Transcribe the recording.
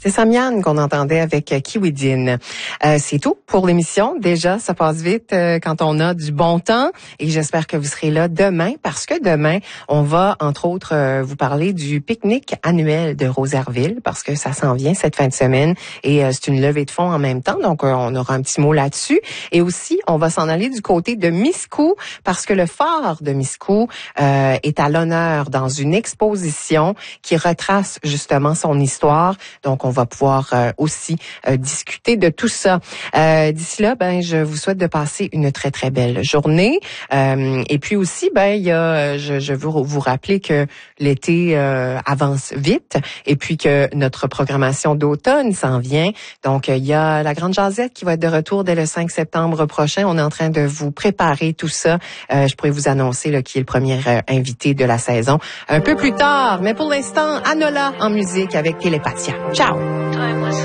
C'est Samian qu'on entendait avec Kiwidin. C'est tout pour l'émission. Déjà, ça passe vite quand on a du bon temps et j'espère que vous serez là demain parce que demain, on va entre autres vous parler du pique-nique annuel de Rosaireville parce que ça s'en vient cette fin de semaine et c'est une levée de fonds en même temps. Donc, on aura un petit mot là-dessus. Et aussi, on va s'en aller du côté de Miscou parce que le phare de Miscou est à l'honneur dans une exposition qui retrace justement son histoire. Donc, on va pouvoir aussi discuter de tout ça. D'ici là, je vous souhaite de passer une très, très belle journée. Et puis aussi, je veux vous rappeler que l'été avance vite et puis que notre programmation d'automne s'en vient. Donc, il y a la Grande Jazette qui va être de retour dès le 5 septembre prochain. On est en train de vous préparer tout ça. Je pourrais vous annoncer qui est le premier invité de la saison un peu plus tard. Mais pour l'instant, Anola en musique avec Télépathia. Ciao!